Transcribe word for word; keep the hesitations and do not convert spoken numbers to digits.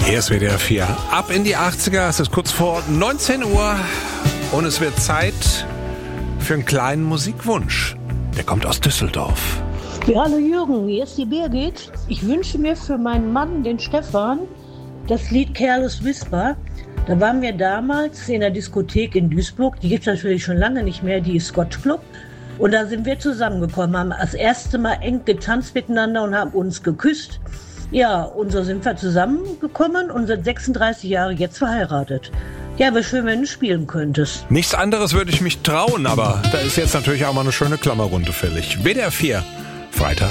Hier ist W D R vier. Ab in die achtziger, es ist kurz vor neunzehn Uhr und es wird Zeit für einen kleinen Musikwunsch. Der kommt aus Düsseldorf. Ja, hallo Jürgen, hier ist die Birgit. Ich wünsche mir für meinen Mann, den Stefan, das Lied Careless Whisper. Da waren wir damals in der Diskothek in Duisburg, die gibt es natürlich schon lange nicht mehr, die Scotch Club. Und da sind wir zusammengekommen, haben das erste Mal eng getanzt miteinander und haben uns geküsst. Ja, und so sind wir zusammengekommen und sind sechsunddreißig Jahre jetzt verheiratet. Ja, wäre schön, wenn du spielen könntest. Nichts anderes würde ich mich trauen, aber da ist jetzt natürlich auch mal eine schöne Klammerrunde fällig. W D R vier, Freitag.